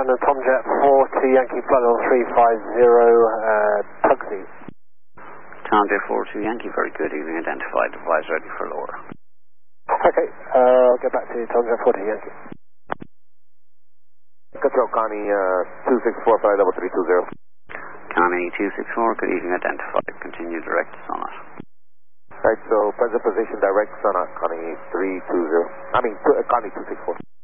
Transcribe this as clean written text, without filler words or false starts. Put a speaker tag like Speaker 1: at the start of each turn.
Speaker 1: London Tomjet 4 to Yankee Flight Level 350, Tugsy.
Speaker 2: Tomjet 4 to Yankee, very good evening, identified, device ready for lower.
Speaker 1: Okay, I'll get back to Tomjet 4 to Yankee.
Speaker 3: Control Connie 264, flight level 320.
Speaker 2: Connie 264, good evening, identified, continue direct to Sonat.
Speaker 3: Alright, so present position direct Sonat, Connie 320. Connie 264.